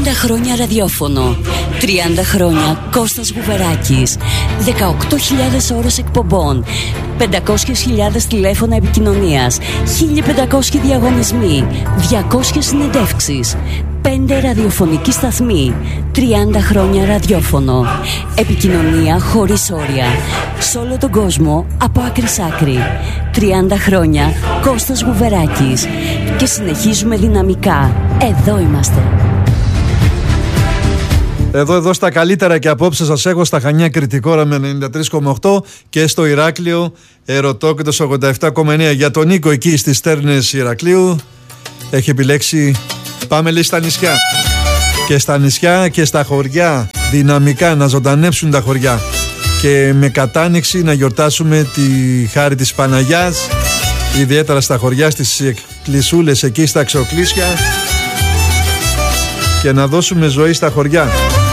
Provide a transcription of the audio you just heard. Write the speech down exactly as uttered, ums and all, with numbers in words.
τριάντα χρόνια ραδιόφωνο, τριάντα χρόνια Κώστας Γουβεράκης, δεκαοκτώ χιλιάδες ώρες εκπομπών, πεντακόσιες χιλιάδες τηλέφωνα επικοινωνίας, χίλια πεντακόσιοι διαγωνισμοί, διακόσιες συνεντεύξεις, πέντε ραδιοφωνικοί σταθμοί, τριάντα χρόνια ραδιόφωνο. Επικοινωνία χωρίς όρια, σε όλο τον κόσμο, από άκρη σ' άκρη. τριάντα χρόνια Κώστας Γουβεράκης. Και συνεχίζουμε δυναμικά. Εδώ είμαστε. Εδώ, εδώ στα καλύτερα και απόψε σας έχω στα Χανιά Κρητικόρα με ενενήντα τρία κόμμα οκτώ και στο Ηράκλειο Ερωτόκητος ογδόντα επτά κόμμα εννέα. Για τον Νίκο εκεί στις Στέρνες Ηρακλείου έχει επιλέξει πάμε λέει στα νησιά. Και στα νησιά και στα χωριά δυναμικά να ζωντανέψουν τα χωριά και με κατάνοιξη να γιορτάσουμε τη χάρη της Παναγιάς, ιδιαίτερα στα χωριά, στις εκκλησούλες εκεί στα Ξοκλήσια, και να δώσουμε ζωή στα χωριά.